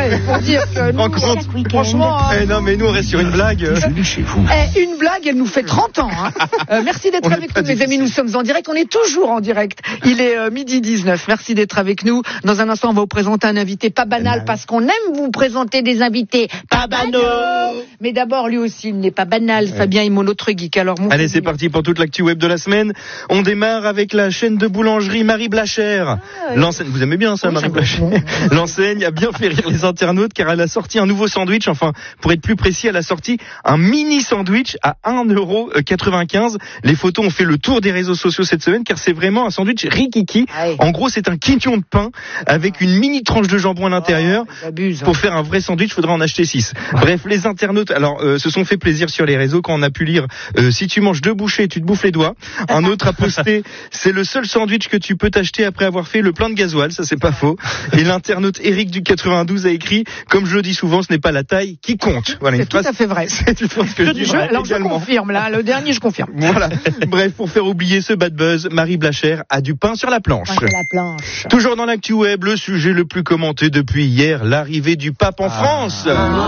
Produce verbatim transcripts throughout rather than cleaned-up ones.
Ouais, pour dire que nous, compte franchement... Hein, eh non, mais nous, on reste sur une blague. Chez vous. Eh, une blague, elle nous fait trente ans. Hein. Euh, merci d'être On est avec pas nous, mes difficile. amis. Nous sommes en direct. On est toujours en direct. Il est euh, midi dix-neuf. Merci d'être avec nous. Dans un instant, on va vous présenter un invité pas banal, parce qu'on aime vous présenter des invités pas banaux. Mais d'abord, lui aussi, il n'est pas banal. Ouais. Fabien Immo, notre geek. Alors, mon Allez, c'est parti pour toute l'actu web de la semaine. On démarre avec la chaîne de boulangerie Marie Blachère. Ah, ouais. L'enseigne, vous aimez bien ça, oui, Marie Blachère. L'enseigne a bien fait rire les internautes car elle a sorti un nouveau sandwich. Enfin, pour être plus précis, elle a sorti un mini sandwich à un euro quatre-vingt-quinze. Les photos ont fait le tour des réseaux sociaux cette semaine car c'est vraiment un sandwich rikiki. Ah, ouais. En gros, c'est un quignon de pain avec une mini tranche de jambon à l'intérieur. Oh, abuse, hein. Pour faire un vrai sandwich, il faudra en acheter six. Bref, les internautes, alors, euh, se sont fait plaisir sur les réseaux quand on a pu lire euh, si tu manges deux bouchées, tu te bouffes les doigts. Un autre a posté, c'est le seul sandwich que tu peux t'acheter après avoir fait le plein de gasoil. Ça, c'est pas faux. Et l'internaute Eric du quatre-vingt-douze a écrit, comme je le dis souvent, ce n'est pas la taille qui compte. Voilà, c'est tout à fait vrai. C'est tout ce que je dis. Je, alors également. Je confirme, là, le dernier, je confirme. Voilà. Bref, pour faire oublier ce bad buzz, Marie Blachère a du pain sur la planche. Pain sur la planche. Toujours dans l'actu web, le sujet le plus commenté depuis hier, l'arrivée du pape en ah. France. Ah,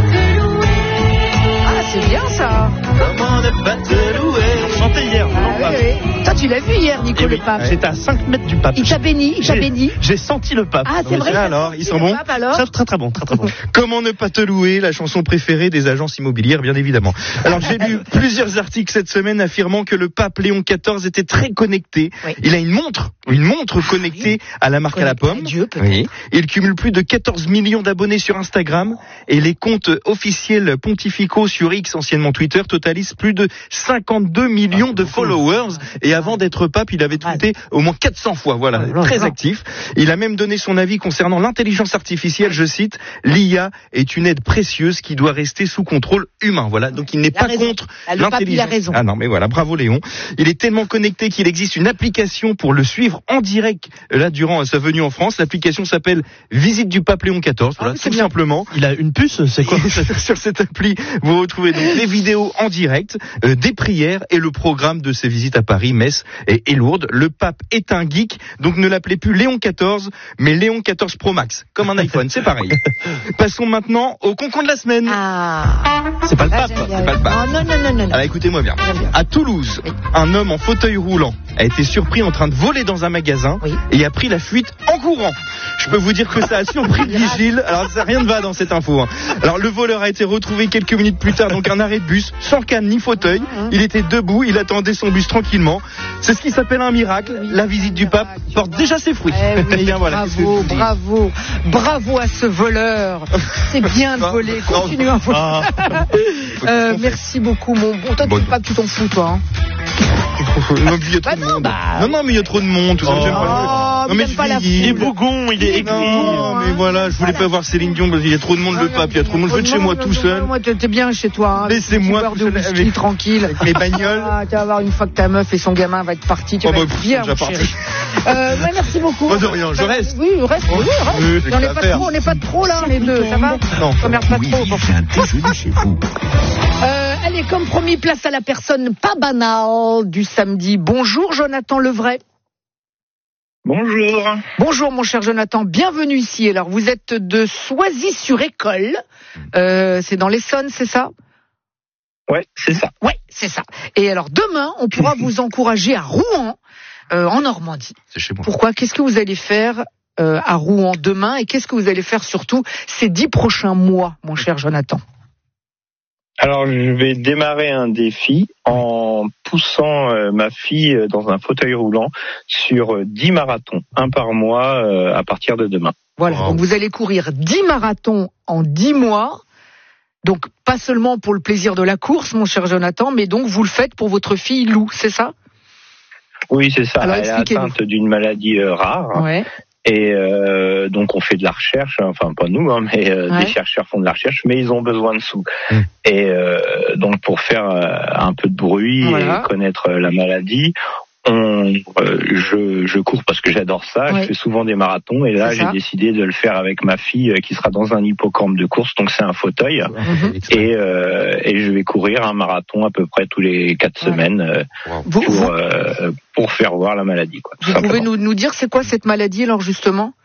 c'est bien ça. Comment ne pas te louer. Chanté hier. Ah, oui, oui. Toi, tu l'as vu hier, Nico, oui, le pape. J'étais à cinq mètres du pape. Il t'a béni, il t'a béni. J'ai senti le pape. Ah, c'est vrai. Alors, ils sont bons. Pape, alors très, très, très bon, très, très bon. Comment ne pas te louer, la chanson préférée des agences immobilières, bien évidemment. Alors, j'ai lu plusieurs articles cette semaine affirmant que le pape Léon quatorze était très connecté. Oui. Il a une montre, une montre connectée oui. à la marque Connecté à la pomme. À Dieu, oui. Il cumule plus de quatorze millions d'abonnés sur Instagram et les comptes officiels pontificaux sur X, anciennement Twitter, totalisent plus de cinquante-deux millions ah, de followers. Et avant d'être pape, il avait tweeté au moins quatre cents fois. Voilà, ah, très actif. Il a même donné son avis concernant l'intelligence artificielle. Je cite, l'I A est une aide précieuse qui doit rester sous contrôle humain. Voilà, donc il n'est pas raison. contre ah, l'intelligence. Il a raison. Ah non, mais voilà, bravo Léon. Il est tellement connecté qu'il existe une application pour le suivre en direct là durant sa venue en France. L'application s'appelle Visite du pape Léon quatorze. Voilà, ah, tout bien. Simplement. Il a une puce, c'est quoi? Sur cette appli, vous retrouvez donc des vidéos en direct, euh, des prières et le programme de ses visites à Paris, Metz et, et Lourdes. Le pape est un geek, donc ne l'appelez plus Léon quatorze, mais Léon quatorze Pro Max, comme un iPhone, c'est pareil. Passons maintenant au concon de la semaine. Ah. C'est pas le pape, ah, c'est pas le pape. Oh, non, non, non, non. Alors écoutez-moi bien. bien. À Toulouse, oui. un homme en fauteuil roulant a été surpris en train de voler dans un magasin oui. et a pris la fuite en courant. Je peux vous dire que ça a surpris le vigile. Alors ça rien ne va dans cette info. Hein. Alors le voleur a été retrouvé quelques minutes plus tard, donc un arrêt de bus, sans canne ni fauteuil. Il était debout, il attendait son bus tranquillement. C'est ce qui s'appelle un miracle. Oui, la visite du pape porte déjà ses fruits. Eh oui, et bien, voilà, bravo, bravo, bravo à ce voleur. C'est bien de voler. Continue à voler. Ah. euh, merci beaucoup, mon bon. Toi, tu sais pas que tu t'en fous, toi. Hein. Non, il y a trop bah de non, monde. Bah... non, non, mais il y a trop de monde. Tout ça, oh, j'aime pas. Non, mais je pas la il est bougon, il est aigri. Non, mais voilà, je voulais voilà. pas voir Céline Dion parce qu'il y a trop de monde, le pape, il y a trop de monde. Je veux être chez moi tout seul. Moi, t'es bien chez toi. Hein, laissez-moi de whisky, tranquille. Avec mes bagnoles. Ah, tu vas voir une fois que ta meuf et son gamin va être parti. Tu oh, vas bah, être bien, mon chéri. euh, ouais, merci beaucoup. Pas de rien, je reste. Oui, reste. Oui, reste. On n'est pas trop, on n'est pas trop là, les deux. Ça va? Non. On merde pas oui, trop. J'ai un déjeuner chez vous. Euh, allez, comme promis, place à la personne pas banale du samedi. Bonjour, Jonathan Levray. Bonjour. Bonjour, mon cher Jonathan. Bienvenue ici. Alors, vous êtes de Soisy-sur-École. Euh, c'est dans l'Essonne, c'est ça? Ouais, c'est ça. Ouais, c'est ça. Et alors, demain, on pourra vous encourager à Rouen, euh, en Normandie. C'est chez moi. Pourquoi? Qu'est-ce que vous allez faire euh, à Rouen demain? Et qu'est-ce que vous allez faire surtout ces dix prochains mois, mon cher Jonathan? Alors, je vais démarrer un défi en poussant euh, ma fille dans un fauteuil roulant sur euh, dix marathons, un par mois euh, à partir de demain. Voilà, wow. Donc vous allez courir dix marathons en dix mois. Donc, pas seulement pour le plaisir de la course, mon cher Jonathan, mais donc vous le faites pour votre fille Lou, c'est ça? Oui, c'est ça. Alors, elle est atteinte d'une maladie euh, rare. Ouais. Et euh, donc on fait de la recherche, enfin pas nous, hein, mais euh, ouais. des chercheurs font de la recherche, mais ils ont besoin de sous. Mmh. Et euh, donc pour faire euh, un peu de bruit voilà. et connaître euh, la maladie, on, euh, je, je cours parce que j'adore ça. Ouais. Je fais souvent des marathons et là j'ai décidé de le faire avec ma fille euh, qui sera dans un hippocampe de course, donc c'est un fauteuil. Mmh. Et, euh, et je vais courir un marathon à peu près tous les quatre ouais. semaines euh, vous, pour vous... Euh, pour faire voir la maladie. Quoi, vous pouvez nous, nous dire c'est quoi cette maladie alors justement?